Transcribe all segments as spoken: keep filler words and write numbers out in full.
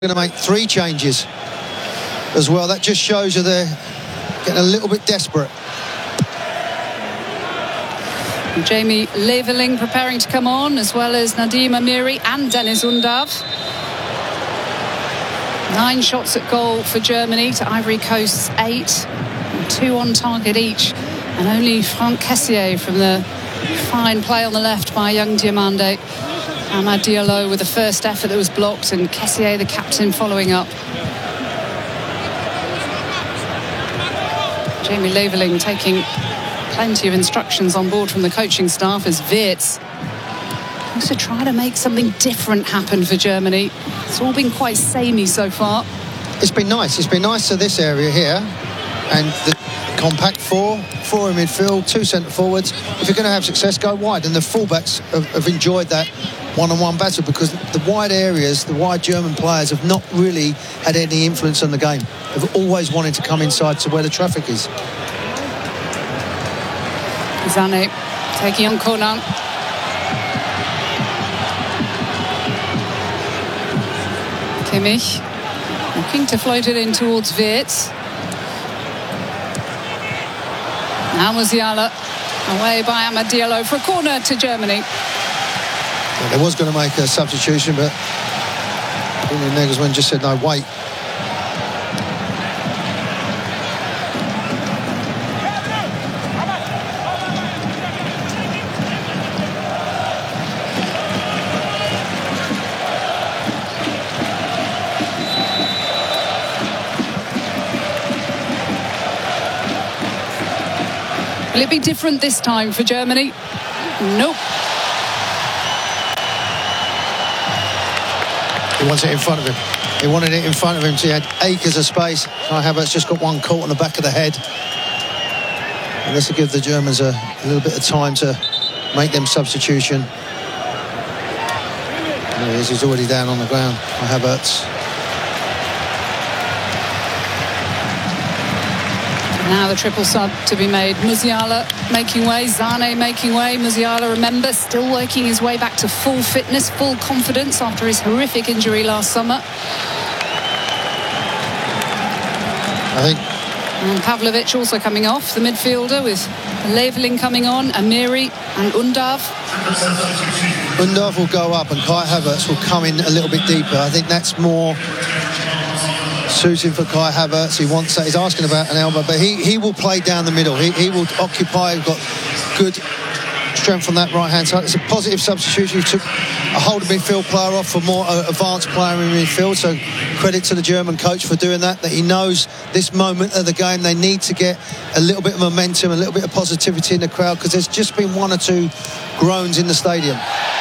Going to make three changes as well. That just shows you they're getting a little bit desperate. Jamie Leveling preparing to come on, as well as Nadim Amiri and Deniz Undav. Nine shots at goal for Germany to Ivory Coast's eight. Two on target each. And only Franck Kessié from the fine play on the left by young Diomande. Amad Diallo with the first effort that was blocked, and Kessié, the captain, following up. Jamie Leveling taking plenty of instructions on board from the coaching staff as Wirtz wants to try to make something different happen for Germany. It's all been quite samey so far. It's been nice. It's been nice to this area here, and the compact four, four in midfield, two centre forwards. If you're going to have success, go wide, and the fullbacks have, have enjoyed that one-on-one battle, because the wide areas, the wide German players have not really had any influence on the game. They've always wanted to come inside to where the traffic is. Sané taking on Conan. Kimmich looking to float it in towards Wirtz. Now Musiala away by Amad Diallo for a corner to Germany. Well, they was going to make a substitution, but Julian Nagelsmann just said no, wait. Will it be different this time for Germany? Nope. He wants it in front of him. He wanted it in front of him, so he had acres of space. Kai Havertz just got one caught on the back of the head. And this will give the Germans a, a little bit of time to make them substitution. There he is, he's already down on the ground. Kai Havertz. Now the triple sub to be made. Musiala making way, Sané making way. Musiala, remember, still working his way back to full fitness, full confidence after his horrific injury last summer. I think. And Pavlovic also coming off, the midfielder, with Leveling coming on, Amiri and Undav. Undav will go up and Kai Havertz will come in a little bit deeper. I think that's more suiting for Kai Havertz. He wants that. He's asking about an elbow, but he, he will play down the middle. He, he will occupy. He's got good strength on that right-hand side. It's a positive substitution. He took a hold of midfield player off for more uh, advanced player in midfield, so credit to the German coach for doing that, that he knows this moment of the game they need to get a little bit of momentum, a little bit of positivity in the crowd, because there's just been one or two groans in the stadium.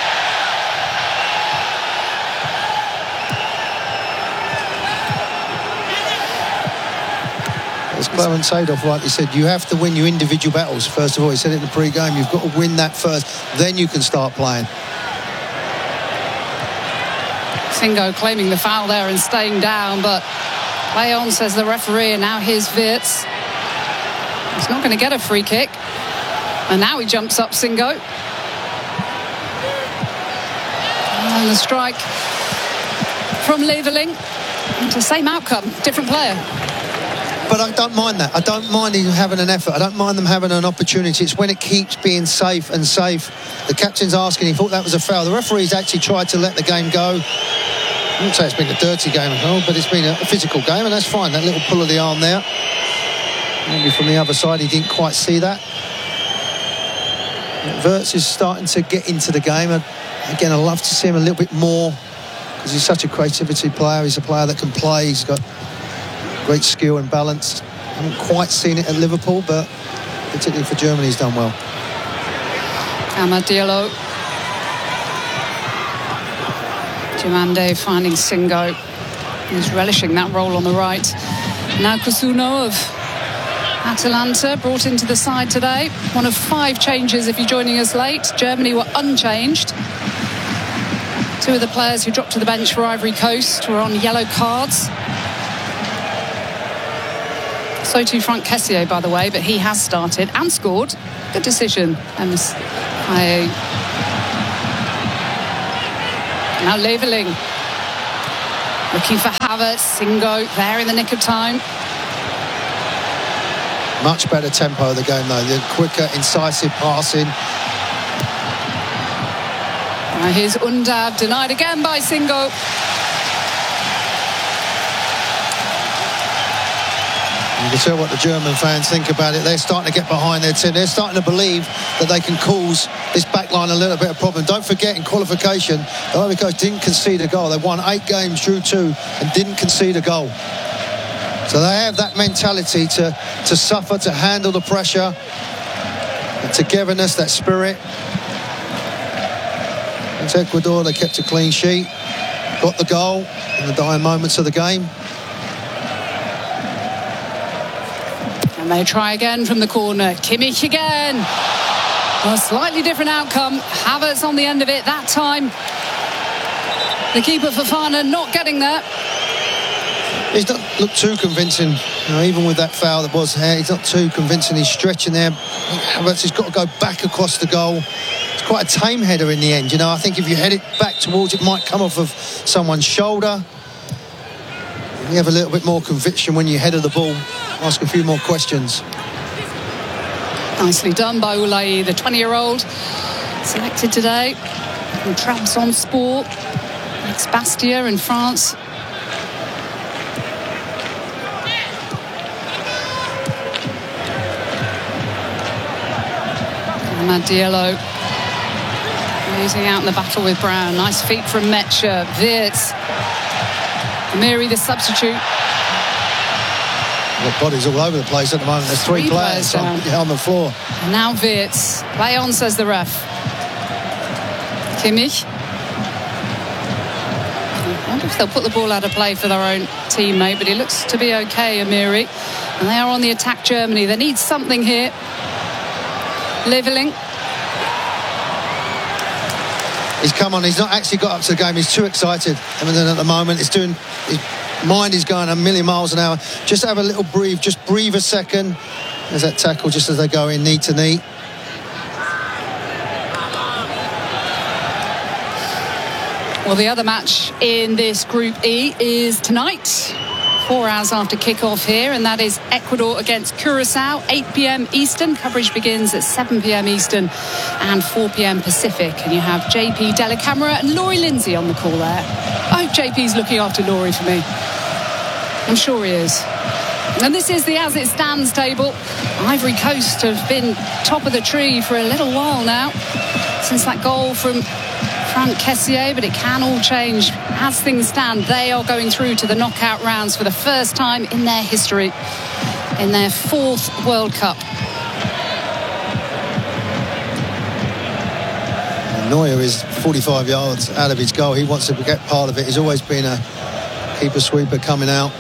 As Clarence Seedorf rightly said, you have to win your individual battles first of all. He said it in the pre-game, you've got to win that first, then you can start playing. Singo claiming the foul there and staying down, but Leon says the referee, and now here's Wirtz. He's not going to get a free kick, and now he jumps up, Singo. And the strike from Leveling. It's the same outcome, different player. But I don't mind that. I don't mind him having an effort. I don't mind them having an opportunity. It's when it keeps being safe and safe. The captain's asking, he thought that was a foul. The referee's actually tried to let the game go. I wouldn't say it's been a dirty game at all, but it's been a physical game, and that's fine. That little pull of the arm there. Maybe from the other side, he didn't quite see that. Wirtz is starting to get into the game. Again, I'd love to see him a little bit more, because he's such a creativity player. He's a player that can play. He's got great skill and balance. I haven't quite seen it at Liverpool, but particularly for Germany, he's done well. Amad Diallo. Diomande finding Singo. He's relishing that role on the right. Now Coutinho of Atalanta brought into the side today. One of five changes if you're joining us late. Germany were unchanged. Two of the players who dropped to the bench for Ivory Coast were on yellow cards. So too Franck Kessié, by the way, but he has started and scored. Good decision. And I Now Leveling. Looking for Havertz. Singo there in the nick of time. Much better tempo of the game, though. The quicker, incisive passing. Now here's Undav, denied again by Singo. You can tell what the German fans think about it. They're starting to get behind their team. They're starting to believe that they can cause this back line a little bit of problem. Don't forget, in qualification, the Ivory Coast didn't concede a goal. They won eight games, drew two, and didn't concede a goal. So they have that mentality to, to suffer, to handle the pressure, that togetherness, that spirit. It's Ecuador, they kept a clean sheet, got the goal in the dying moments of the game. And they try again from the corner. Kimmich again. A slightly different outcome. Havertz on the end of it that time. The keeper Fofana not getting there. He's not looked too convincing, you know, even with that foul that was there. He's not too convincing. He's stretching there. Havertz has got to go back across the goal. It's quite a tame header in the end. You know, I think if you head it back towards it, might come off of someone's shoulder. You have a little bit more conviction when you header the ball. Ask a few more questions. Nicely done by Ulai, the twenty-year-old, selected today from Trabzonspor, ex-Bastia in France. Amad Diallo losing out in the battle with Brown. Nice feet from Metscher. Wirtz. Amiri, the substitute. Got bodies all over the place at the moment. There's three, three players, players on, on the floor. And now Wirtz. Play on, says the ref. Kimmich. I wonder if they'll put the ball out of play for their own teammate, but he looks to be okay, Amiri. And they are on the attack, Germany. They need something here. Leveling. He's come on, he's not actually got up to the game. He's too excited. I mean, at the moment, it's doing... His mind is going a million miles an hour. Just have a little breathe. Just breathe a second. There's that tackle just as they go in knee to knee. Well, the other match in this Group E is tonight. Four hours after kick-off here, and that is Ecuador against Curacao, eight p m Eastern. Coverage begins at seven p m Eastern and four p m Pacific. And you have J P Della Camera and Laurie Lindsay on the call there. I hope J P's looking after Laurie for me. I'm sure he is. And this is the as it stands table. Ivory Coast have been top of the tree for a little while now, since that goal from Franck Kessié, but it can all change. As things stand, they are going through to the knockout rounds for the first time in their history, in their fourth World Cup. Neuer is forty-five yards out of his goal. He wants to get part of it. He's always been a keeper sweeper coming out.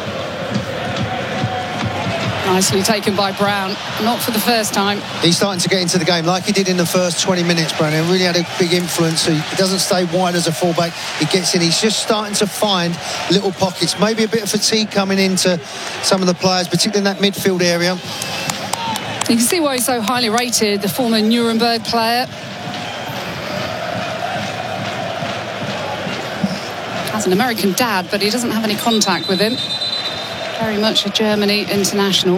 Nicely taken by Brown, not for the first time. He's starting to get into the game like he did in the first twenty minutes, Brown. He really had a big influence. He doesn't stay wide as a fullback. He gets in. He's just starting to find little pockets. Maybe a bit of fatigue coming into some of the players, particularly in that midfield area. You can see why he's so highly rated, the former Nuremberg player. Has an American dad, but he doesn't have any contact with him. Very much a Germany international.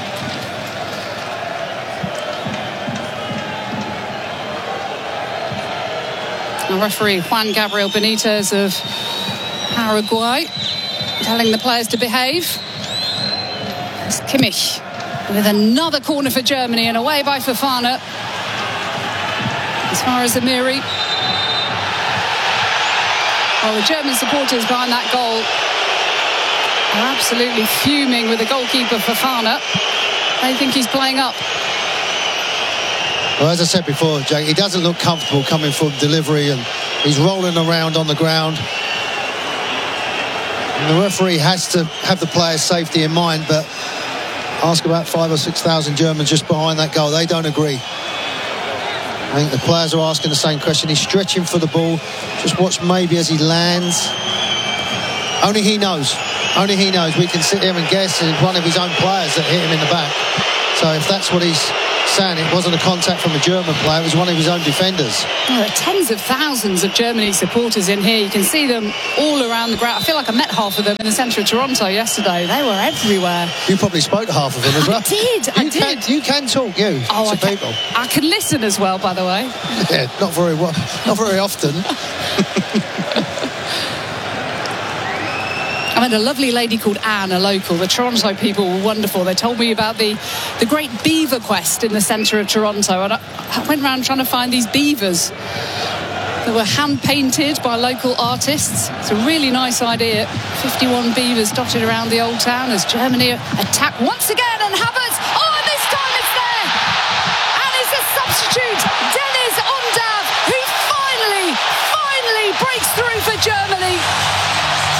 Our referee Juan Gabriel Benitez of Paraguay telling the players to behave. It's Kimmich with another corner for Germany and away by Fofana. As far as Amiri. Well, the German supporters behind that goal are absolutely fuming with the goalkeeper Fofana. They think he's playing up. Well, as I said before, Jake, he doesn't look comfortable coming from delivery, and he's rolling around on the ground. And the referee has to have the players' safety in mind, but ask about five or six thousand Germans just behind that goal. They don't agree. I think the players are asking the same question. He's stretching for the ball. Just watch maybe as he lands. Only he knows. Only he knows. We can sit here and guess, and one of his own players that hit him in the back. So if that's what he's saying it wasn't a contact from a German player, it was one of his own defenders. There are tens of thousands of Germany supporters in here. You can see them all around the ground. I feel like I met half of them in the centre of Toronto yesterday. They were everywhere. You probably spoke to half of them as well. I did, I you did. Can, you can talk, you, oh, to I people. Can, I can listen as well, by the way. Yeah, not very well, not very often. I met a lovely lady called Anne, a local. The Toronto people were wonderful. They told me about the, the great beaver quest in the centre of Toronto. And I, I went around trying to find these beavers that were hand-painted by local artists. It's a really nice idea. fifty-one beavers dotted around the old town as Germany attack once again. And Havertz